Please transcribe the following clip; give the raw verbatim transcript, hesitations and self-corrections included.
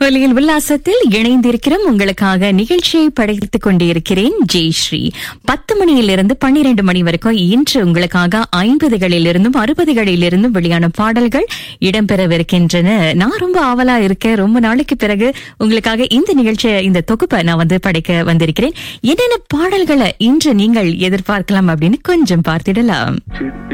ஒலியில் உல்லாசத்தில் இணைந்திருக்கிறோம். உங்களுக்காக நிகழ்ச்சியை படைத்துக் கொண்டிருக்கிறேன் ஜெயஸ்ரீ. பத்து மணியிலிருந்து பன்னிரண்டு மணி வரைக்கும் இன்று உங்களுக்காக ஐம்பதுகளில் இருந்தும் அறுபதுகளில் இருந்தும் வெளியான பாடல்கள் இடம்பெறவிருக்கின்றன. நான் ரொம்ப ஆவலா இருக்கேன். ரொம்ப நாளைக்கு பிறகு உங்களுக்காக இந்த நிகழ்ச்சியை, இந்த தொகுப்பை நான் வந்து படைக்க வந்திருக்கிறேன். என்னென்ன பாடல்களை இன்று நீங்கள் எதிர்பார்க்கலாம் அப்படின்னு கொஞ்சம் பார்த்திடலாம்.